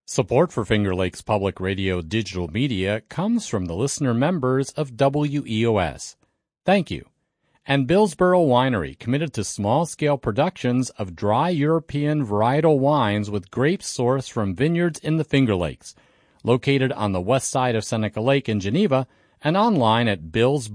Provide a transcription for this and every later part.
Support for Finger Lakes Public Radio digital media comes from the listener members of WEOS. Thank you. And Billsboro Winery, committed to small-scale productions of dry European varietal wines with grapes sourced from vineyards in the Finger Lakes, located on the west side of Seneca Lake in Geneva and online at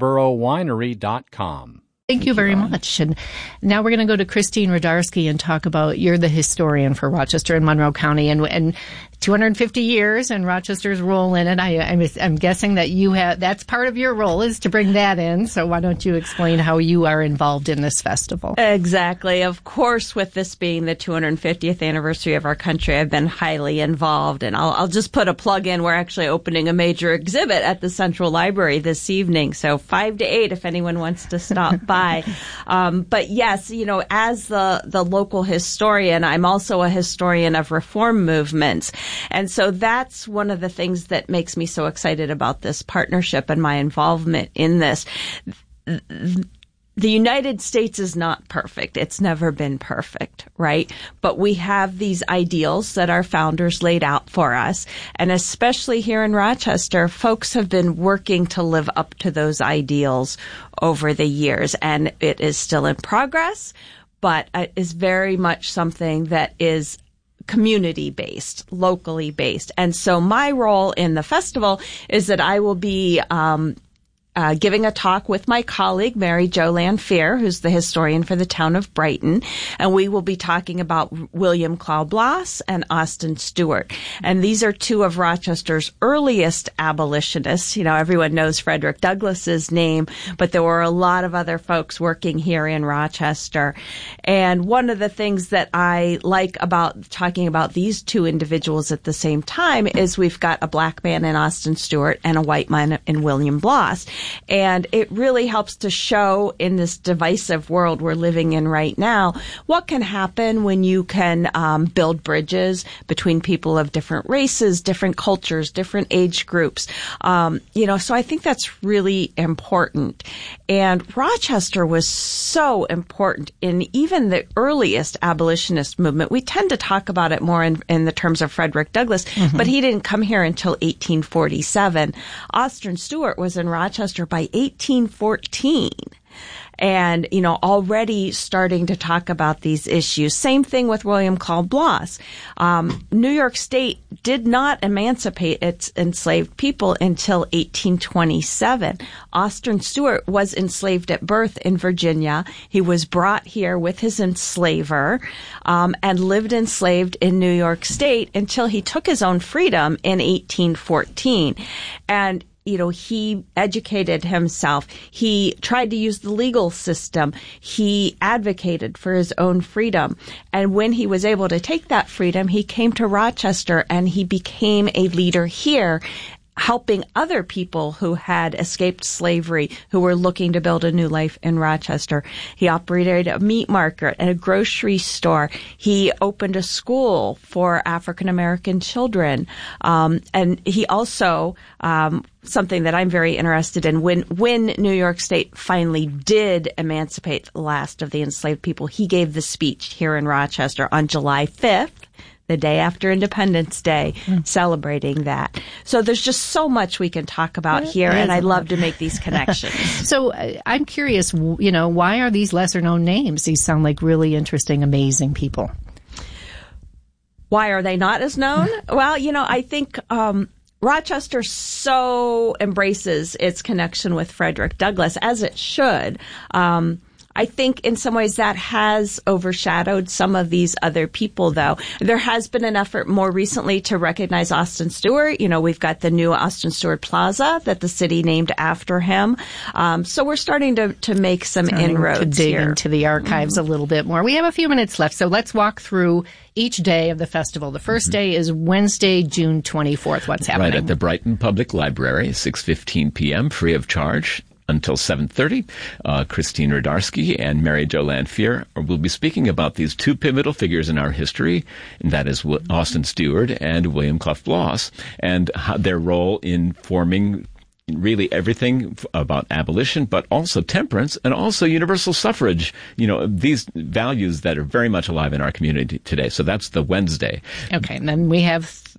billsborowinery.com. Thank you very much. And now we're going to go to Christine Rudarski and talk about, you're the historian for Rochester and Monroe County, and 250 years and Rochester's role in it. I'm guessing that you have, that's part of your role is to bring that in. So why don't you explain how you are involved in this festival? Exactly. Of course, with this being the 250th anniversary of our country, I've been highly involved. And I'll just put a plug in. We're actually opening a major exhibit at the Central Library this evening. So 5 to 8 if anyone wants to stop by. But yes, you know, as the local historian, I'm also a historian of reform movements. And so that's one of the things that makes me so excited about this partnership and my involvement in this. The United States is not perfect. It's never been perfect, right? But we have these ideals that our founders laid out for us. And especially here in Rochester, folks have been working to live up to those ideals over the years. And it is still in progress, but it is very much something that is community-based, locally based. And so my role in the festival is that I will be giving a talk with my colleague, Mary Jo Lanphier, who's the historian for the town of Brighton. And we will be talking about William Claude Bloss and Austin Stewart. And these are two of Rochester's earliest abolitionists. You know, everyone knows Frederick Douglass's name, but there were a lot of other folks working here in Rochester. And one of the things that I like about talking about these two individuals at the same time is we've got a black man in Austin Stewart and a white man in William Bloss. And it really helps to show in this divisive world we're living in right now, what can happen when you can build bridges between people of different races, different cultures, different age groups. So I think that's really important. And Rochester was so important in even the earliest abolitionist movement. We tend to talk about it more in the terms of Frederick Douglass, but he didn't come here until 1847. Austin Stewart was in Rochester by 1814. And, you know, already starting to talk about these issues. Same thing with William Claude Bloss. New York State did not emancipate its enslaved people until 1827. Austin Stewart was enslaved at birth in Virginia. He was brought here with his enslaver, and lived enslaved in New York State until he took his own freedom in 1814. And you know, he educated himself. He tried to use the legal system. He advocated for his own freedom. And when he was able to take that freedom, he came to Rochester and he became a leader here, helping other people who had escaped slavery, who were looking to build a new life in Rochester. He operated a meat market and a grocery store. He opened a school for African-American children. And he also, something that I'm very interested in, when New York State finally did emancipate the last of the enslaved people, he gave the speech here in Rochester on July 5th. The day after Independence Day, celebrating that. So there's just so much we can talk about here, and I love to make these connections. So I'm curious, you know, why are these lesser-known names? These sound like really interesting, amazing people. Why are they not as known? Well, you know, I think Rochester so embraces its connection with Frederick Douglass, as it should. I think in some ways that has overshadowed some of these other people, though. There has been an effort more recently to recognize Austin Stewart. You know, we've got the new Austin Stewart Plaza that the city named after him. So we're starting to make some inroads to dig here. into the archives a little bit more. We have a few minutes left, so let's walk through each day of the festival. The first day is Wednesday, June 24th. What's happening? Right at the Brighton Public Library, 6:15 p.m., free of charge. Until 7:30, Christine Rudarski and Mary Jo Lanphier will be speaking about these two pivotal figures in our history, and that is Austin Stewart and William Claude Bloss, and their role in forming really everything about abolition, but also temperance and also universal suffrage. You know, these values that are very much alive in our community today. So that's the Wednesday. Okay, and then we have